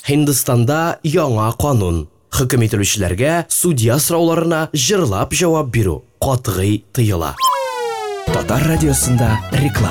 Hindistанда яңа канун. Хөкем ителүчеләргә судья сорауларына җырлап җавап бирү катгый тыела. Татар радиосында реклама.